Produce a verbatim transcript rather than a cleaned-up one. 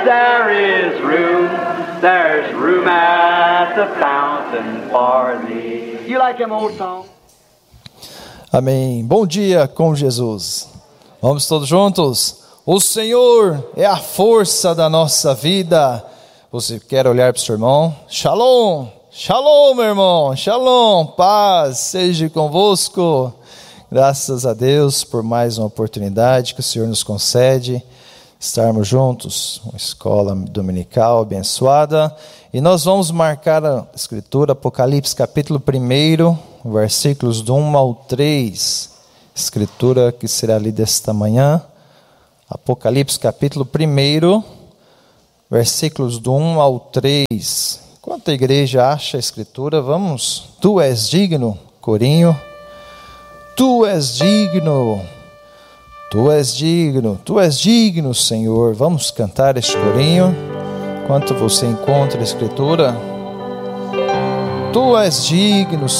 There is room, there's room at the fountain for thee. You like them old songs? Amém. Bom dia com Jesus. Vamos todos juntos? O Senhor é a força da nossa vida. Você quer olhar para o seu irmão? Shalom, shalom, meu irmão, shalom, paz seja convosco. Graças a Deus por mais uma oportunidade que o Senhor nos concede, estarmos juntos, uma escola dominical abençoada. E nós vamos marcar a Escritura, Apocalipse capítulo um, versículos do um ao três. Escritura que será lida esta manhã. Apocalipse capítulo um, versículos do um ao três. Enquanto a igreja acha a Escritura, vamos. Tu és digno, corinho. Tu és digno. Tu és digno, Tu és digno, Senhor. Vamos cantar este corinho. Enquanto você encontra a Escritura. Tu és digno,